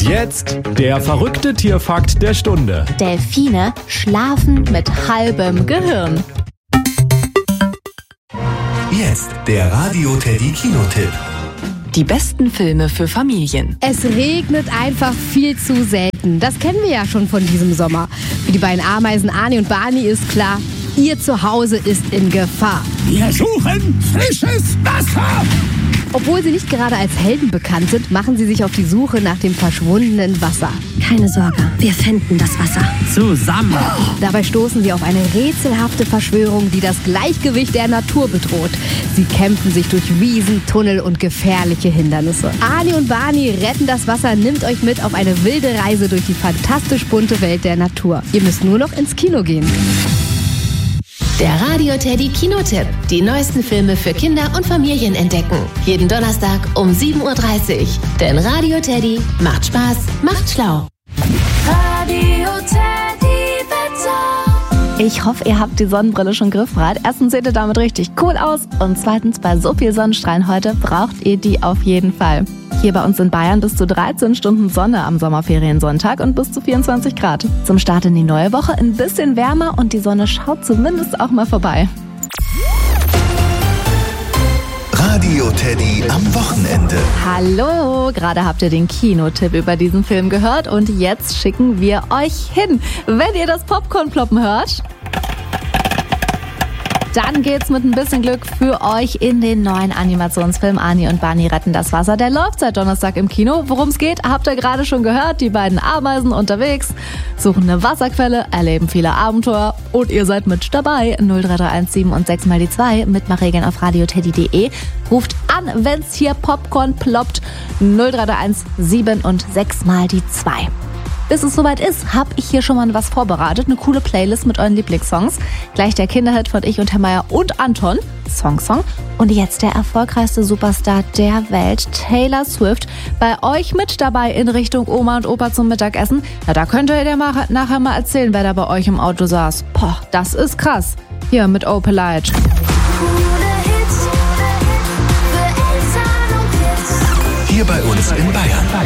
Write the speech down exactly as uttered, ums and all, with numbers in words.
Jetzt der verrückte Tierfakt der Stunde. Delfine schlafen mit halbem Gehirn. Jetzt der Radio-Teddy-Kinotipp. Die besten Filme für Familien. Es regnet einfach viel zu selten. Das kennen wir ja schon von diesem Sommer. Für die beiden Ameisen Ani und Barney ist klar, ihr Zuhause ist in Gefahr. Wir suchen frisches Wasser! Obwohl sie nicht gerade als Helden bekannt sind, machen sie sich auf die Suche nach dem verschwundenen Wasser. Keine Sorge, wir finden das Wasser. Zusammen! Dabei stoßen sie auf eine rätselhafte Verschwörung, die das Gleichgewicht der Natur bedroht. Sie kämpfen sich durch Wiesen, Tunnel und gefährliche Hindernisse. Ani und Barney retten das Wasser, nimmt euch mit auf eine wilde Reise durch die fantastisch bunte Welt der Natur. Ihr müsst nur noch ins Kino gehen. Der Radio-Teddy-Kinotipp. Die neuesten Filme für Kinder und Familien entdecken. Jeden Donnerstag um sieben Uhr dreißig. Denn Radio Teddy macht Spaß, macht schlau. Radio Teddy Wetter. Ich hoffe, ihr habt die Sonnenbrille schon griffbereit. Erstens seht ihr damit richtig cool aus und zweitens, bei so viel Sonnenstrahlen heute braucht ihr die auf jeden Fall. Hier bei uns in Bayern bis zu dreizehn Stunden Sonne am Sommerferiensonntag und bis zu vierundzwanzig Grad. Zum Start in die neue Woche ein bisschen wärmer und die Sonne schaut zumindest auch mal vorbei. Radio Teddy am Wochenende. Hallo, gerade habt ihr den Kinotipp über diesen Film gehört und jetzt schicken wir euch hin. Wenn ihr das Popcorn ploppen hört, dann geht's mit ein bisschen Glück für euch in den neuen Animationsfilm Ani und Barney retten das Wasser. Der läuft seit Donnerstag im Kino. Worum es geht, habt ihr gerade schon gehört. Die beiden Ameisen unterwegs, suchen eine Wasserquelle, erleben viele Abenteuer und ihr seid mit dabei. null drei drei eins sieben und sechs mal die zwei. Mitmachregeln auf radioteddy punkt de. Ruft an, wenn's hier Popcorn ploppt. null drei drei eins sieben und sechs mal die zwei. Bis es soweit ist, habe ich hier schon mal was vorbereitet. Eine coole Playlist mit euren Lieblingssongs. Gleich der Kinderhit von Ich und Herr Meier und Anton. Song, Song. Und jetzt der erfolgreichste Superstar der Welt, Taylor Swift. Bei euch mit dabei in Richtung Oma und Opa zum Mittagessen. Na, da könnt ihr dir mal, nachher mal erzählen, wer da bei euch im Auto saß. Boah, das ist krass. Hier mit Oh Polite. Hier bei uns in Bayern.